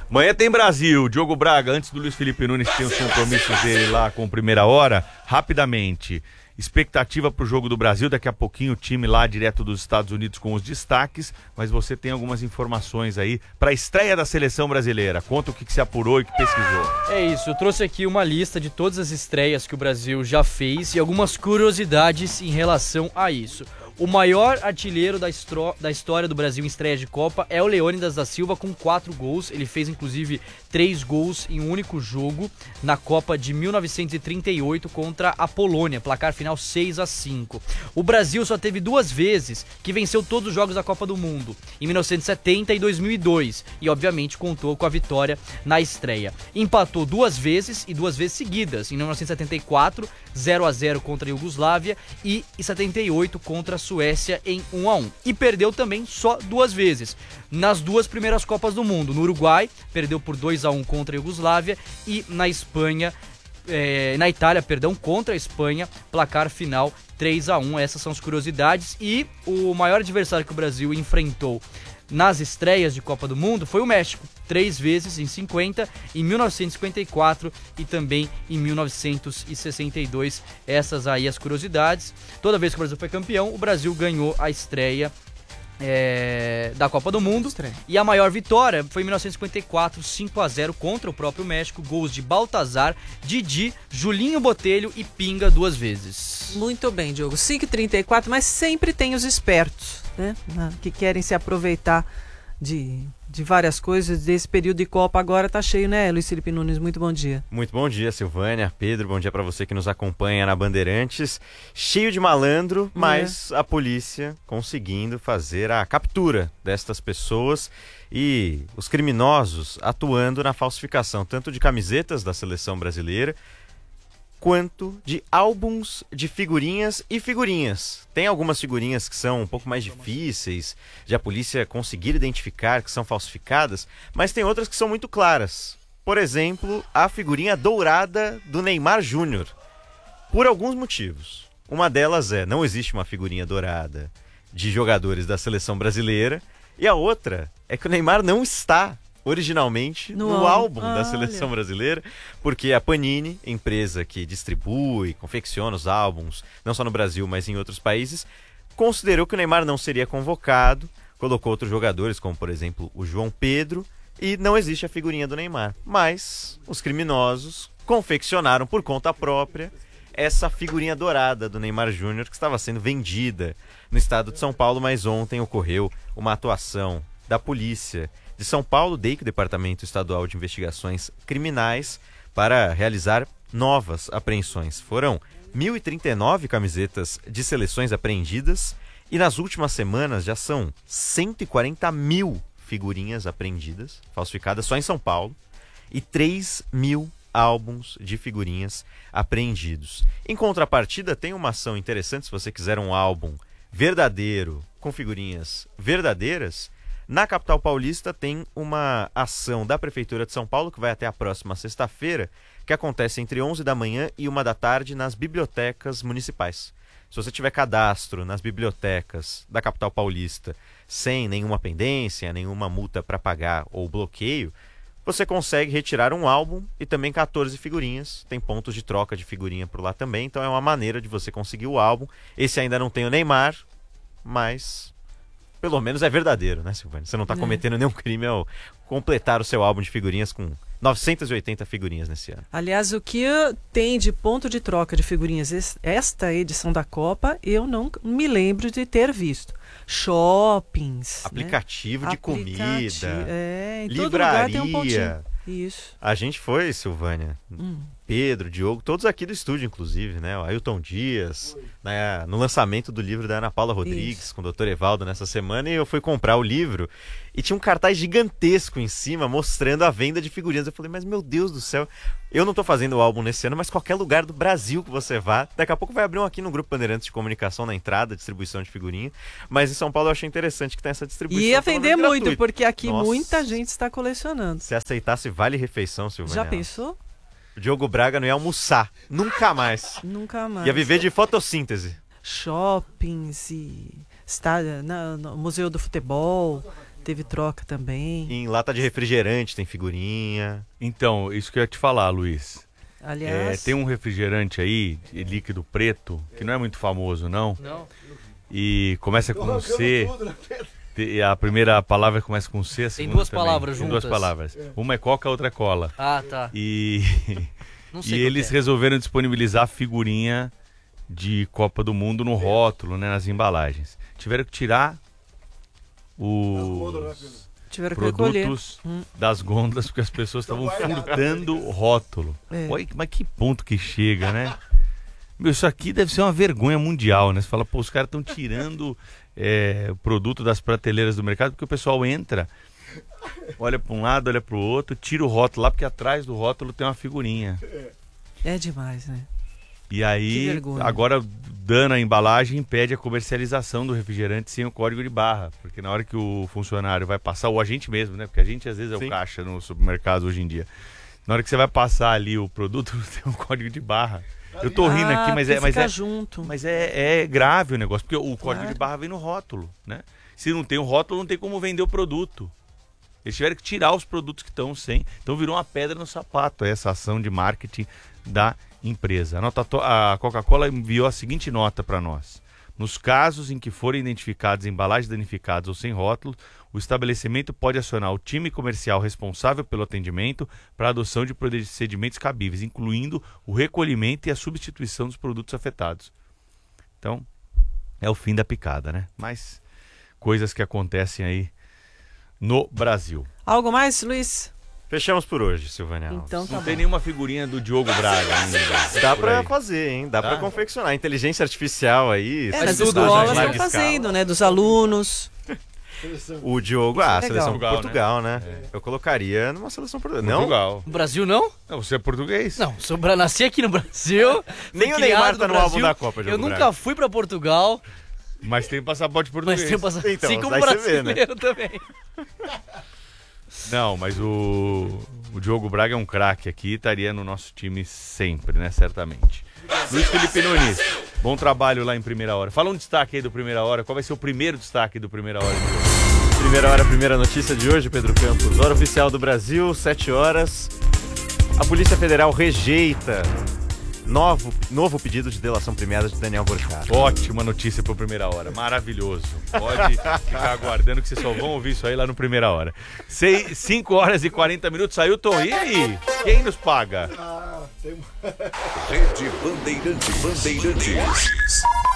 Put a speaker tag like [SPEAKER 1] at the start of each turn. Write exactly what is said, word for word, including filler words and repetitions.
[SPEAKER 1] Amanhã tem Brasil. Diogo Braga, antes do Luiz Felipe Nunes, tem os compromissos dele lá com Primeira Hora. Rapidamente, expectativa pro jogo do Brasil. Daqui a pouquinho o time lá direto dos Estados Unidos com os destaques. Mas você tem algumas informações aí para a estreia da seleção brasileira. Conta o que, que se apurou e que pesquisou.
[SPEAKER 2] É isso, eu trouxe aqui uma lista de todas as estreias que o Brasil já fez e algumas curiosidades em relação a isso. O maior artilheiro da, estro... da história do Brasil em estreia de Copa é o Leônidas da Silva, com quatro gols. Ele fez, inclusive, três gols em um único jogo na Copa de mil novecentos e trinta e oito contra a Polônia, placar final seis a cinco. O Brasil só teve duas vezes que venceu todos os jogos da Copa do Mundo, em mil novecentos e setenta e dois mil e dois, e obviamente contou com a vitória na estreia. Empatou duas vezes e duas vezes seguidas, em mil novecentos e setenta e quatro, zero a zero contra a Iugoslávia, e em setenta e oito contra a Suécia em um a um. E perdeu também só duas vezes, nas duas primeiras Copas do Mundo. No Uruguai, perdeu por dois a um contra a Iugoslávia, e na Espanha, é, na Itália, perdão, contra a Espanha, placar final três a um. Essas são as curiosidades. E o maior adversário que o Brasil enfrentou nas estreias de Copa do Mundo foi o México, três vezes em cinquenta, em mil novecentos e cinquenta e quatro e também em mil novecentos e sessenta e dois. Essas aí as curiosidades. Toda vez que o Brasil foi campeão, o Brasil ganhou a estreia é, da Copa do Mundo. Estreia. E a maior vitória foi em mil novecentos e cinquenta e quatro, cinco a zero contra o próprio México. Gols de Baltazar, Didi, Julinho Botelho e Pinga duas vezes.
[SPEAKER 3] Muito bem, Diogo. cinco e trinta e quatro, mas sempre tem os espertos, né, que querem se aproveitar de, de várias coisas desse período de Copa. Agora tá cheio, né, Luiz Felipe Nunes? Muito bom dia.
[SPEAKER 4] Muito bom dia, Silvânia, Pedro, bom dia para você que nos acompanha na Bandeirantes. Cheio de malandro, mas é. a polícia conseguindo fazer a captura destas pessoas e os criminosos atuando na falsificação tanto de camisetas da seleção brasileira quanto de álbuns de figurinhas e figurinhas. Tem algumas figurinhas que são um pouco mais difíceis de a polícia conseguir identificar, que são falsificadas, mas tem outras que são muito claras. Por exemplo, a figurinha dourada do Neymar Júnior. Por alguns motivos. Uma delas é, não existe uma figurinha dourada de jogadores da seleção brasileira, e a outra é que o Neymar não está originalmente no, no álbum ah, da seleção olha. brasileira, porque a Panini, empresa que distribui, confecciona os álbuns, não só no Brasil, mas em outros países, considerou que o Neymar não seria convocado, colocou outros jogadores, como por exemplo o João Pedro, e não existe a figurinha do Neymar. Mas os criminosos confeccionaram por conta própria essa figurinha dourada do Neymar Júnior, que estava sendo vendida no estado de São Paulo, mas ontem ocorreu uma atuação da polícia de São Paulo, D E I C, Departamento Estadual de Investigações Criminais, para realizar novas apreensões. Foram mil e trinta e nove camisetas de seleções apreendidas e nas últimas semanas já são cento e quarenta mil figurinhas apreendidas, falsificadas só em São Paulo, e três mil álbuns de figurinhas apreendidos. Em contrapartida, tem uma ação interessante, se você quiser um álbum verdadeiro, com figurinhas verdadeiras. Na capital paulista tem uma ação da Prefeitura de São Paulo, que vai até a próxima sexta-feira, que acontece entre onze da manhã e uma da tarde nas bibliotecas municipais. Se você tiver cadastro nas bibliotecas da capital paulista sem nenhuma pendência, nenhuma multa para pagar ou bloqueio, você consegue retirar um álbum e também quatorze figurinhas. Tem pontos de troca de figurinha por lá também, então é uma maneira de você conseguir o álbum. Esse ainda não tem o Neymar, mas pelo menos é verdadeiro, né, Silvânia? Você não está cometendo nenhum crime ao completar o seu álbum de figurinhas com novecentas e oitenta figurinhas nesse ano.
[SPEAKER 3] Aliás, o que tem de ponto de troca de figurinhas esta edição da Copa, eu não me lembro de ter visto. Shoppings,
[SPEAKER 4] aplicativo
[SPEAKER 3] né?
[SPEAKER 4] de
[SPEAKER 3] Aplicativo,
[SPEAKER 4] comida,
[SPEAKER 3] é, em
[SPEAKER 4] livraria.
[SPEAKER 3] Todo lugar tem um pontinho. Isso.
[SPEAKER 4] A gente foi, Silvânia,
[SPEAKER 3] hum.
[SPEAKER 4] Pedro, Diogo, todos aqui do estúdio, inclusive, né? O Ailton Dias, né? No lançamento do livro da Ana Paula Rodrigues, Isso. com o doutor Evaldo nessa semana, e eu fui comprar o livro e tinha um cartaz gigantesco em cima mostrando a venda de figurinhas. Eu falei, mas meu Deus do céu, eu não tô fazendo o álbum nesse ano, mas qualquer lugar do Brasil que você vá, daqui a pouco vai abrir um aqui no Grupo Bandeirantes de Comunicação na entrada, distribuição de figurinha, mas em São Paulo eu achei interessante que tem essa distribuição.
[SPEAKER 3] E ia vender muito, gratuito. Porque aqui
[SPEAKER 4] Nossa,
[SPEAKER 3] muita gente está colecionando.
[SPEAKER 4] Se aceitasse vale refeição, Silvânia.
[SPEAKER 3] Já pensou?
[SPEAKER 4] O Diogo Braga não ia almoçar, nunca mais.
[SPEAKER 3] Nunca mais.
[SPEAKER 4] Ia viver de fotossíntese.
[SPEAKER 3] Shoppings e estádio, no Museu do Futebol, teve troca também.
[SPEAKER 4] Em lata de refrigerante tem figurinha.
[SPEAKER 1] Então, isso que eu ia te falar, Luiz. É,
[SPEAKER 3] Aliás,
[SPEAKER 1] tem um refrigerante aí, de líquido preto, que não é muito famoso, não.
[SPEAKER 2] Não.
[SPEAKER 1] E começa com C. E a primeira palavra começa com C, a segunda
[SPEAKER 2] duas
[SPEAKER 1] também.
[SPEAKER 2] palavras
[SPEAKER 1] Tem
[SPEAKER 2] juntas.
[SPEAKER 1] duas palavras. Uma é coca, a outra é cola.
[SPEAKER 2] Ah, tá.
[SPEAKER 1] E,
[SPEAKER 2] Não
[SPEAKER 1] e
[SPEAKER 2] sei qual
[SPEAKER 1] eles
[SPEAKER 2] que é.
[SPEAKER 1] resolveram disponibilizar figurinha de Copa do Mundo no rótulo, né, nas embalagens. Tiveram que tirar os
[SPEAKER 3] tiveram que recolher.
[SPEAKER 1] produtos
[SPEAKER 3] Hum.
[SPEAKER 1] das gôndolas porque as pessoas estavam furtando o rótulo.
[SPEAKER 3] É.
[SPEAKER 1] Olha, mas que ponto que chega, né? Meu, isso aqui deve ser uma vergonha mundial, né? Você fala, pô, os caras estão tirando é, o produto das prateleiras do mercado porque o pessoal entra, olha para um lado, olha para o outro, tira o rótulo lá porque atrás do rótulo tem uma figurinha.
[SPEAKER 3] É demais, né?
[SPEAKER 1] E
[SPEAKER 3] Que
[SPEAKER 1] aí,
[SPEAKER 3] vergonha.
[SPEAKER 1] agora, dando a embalagem, impede a comercialização do refrigerante sem o código de barra. Porque na hora que o funcionário vai passar, ou a gente mesmo, né? Porque a gente às vezes é
[SPEAKER 4] Sim.
[SPEAKER 1] o caixa no supermercado hoje em dia. Na hora que você vai passar ali o produto, tem um código de barra. Eu tô rindo
[SPEAKER 3] Ah,
[SPEAKER 1] aqui, mas
[SPEAKER 3] porque
[SPEAKER 1] é, mas
[SPEAKER 3] fica
[SPEAKER 1] é,
[SPEAKER 3] junto.
[SPEAKER 1] mas é, é grave o negócio. Porque o código
[SPEAKER 3] Claro.
[SPEAKER 1] de barra vem no rótulo, né? Se não tem o rótulo, não tem como vender o produto. Eles tiveram que tirar os produtos que estão sem. Então virou uma pedra no sapato essa ação de marketing da empresa. A, nota to- a Coca-Cola enviou a seguinte nota para nós. Nos casos em que forem identificadas embalagens danificadas ou sem rótulo, o estabelecimento pode acionar o time comercial responsável pelo atendimento para a adoção de procedimentos cabíveis, incluindo o recolhimento e a substituição dos produtos afetados. Então, é o fim da picada, né? Mas coisas que acontecem aí no Brasil.
[SPEAKER 3] Algo mais, Luiz?
[SPEAKER 4] Fechamos por hoje, Silvânia Alves.
[SPEAKER 3] Então tá
[SPEAKER 1] Não
[SPEAKER 3] bom.
[SPEAKER 1] tem nenhuma figurinha do Diogo Braga ainda.
[SPEAKER 4] Dá
[SPEAKER 1] por
[SPEAKER 4] pra
[SPEAKER 1] aí.
[SPEAKER 4] fazer, hein? Dá
[SPEAKER 1] Dá?
[SPEAKER 4] pra confeccionar. Inteligência artificial aí.
[SPEAKER 3] É,
[SPEAKER 2] Mas
[SPEAKER 3] nas
[SPEAKER 2] tudo,
[SPEAKER 3] escolas
[SPEAKER 2] gente,
[SPEAKER 3] estão
[SPEAKER 1] larga escala.
[SPEAKER 3] fazendo, né? Dos alunos.
[SPEAKER 4] O Diogo, ah, a
[SPEAKER 3] Legal.
[SPEAKER 4] seleção de
[SPEAKER 1] Portugal,
[SPEAKER 4] Portugal, né? Eu colocaria numa seleção portuguesa. Não?
[SPEAKER 1] Portugal.
[SPEAKER 2] No Brasil não?
[SPEAKER 1] Não, você é português?
[SPEAKER 2] Não, sou bra... nasci aqui no Brasil.
[SPEAKER 4] Nem
[SPEAKER 2] fui
[SPEAKER 4] o Neymar
[SPEAKER 2] criado
[SPEAKER 4] tá no
[SPEAKER 2] Brasil.
[SPEAKER 4] álbum da Copa, Diogo
[SPEAKER 2] Eu nunca
[SPEAKER 4] Braga.
[SPEAKER 2] fui pra Portugal,
[SPEAKER 1] Mas tem passaporte
[SPEAKER 2] mas
[SPEAKER 1] português.
[SPEAKER 2] tenho passado
[SPEAKER 4] Então,
[SPEAKER 2] assim como
[SPEAKER 4] daí você vê, né?
[SPEAKER 2] brasileiro também.
[SPEAKER 1] Não, mas o, o Diogo Braga é um craque aqui, estaria no nosso time sempre, né? Certamente. Luiz Felipe Nunes, bom trabalho lá em Primeira Hora. Fala um destaque aí do Primeira Hora. Qual vai ser o primeiro destaque do Primeira Hora de hoje?
[SPEAKER 4] Primeira hora, primeira notícia de hoje, Pedro Campos. Hora oficial do Brasil, sete horas. A Polícia Federal rejeita novo, novo pedido de delação premiada de Daniel Borchardt.
[SPEAKER 1] Ótima notícia pro Primeira Hora, maravilhoso. Pode ficar aguardando que vocês só vão ouvir isso aí lá no Primeira Hora. cinco horas e quarenta minutos, saiu, Tom. E aí? Quem nos paga?
[SPEAKER 5] Rede Bandeirante Bandeirantes.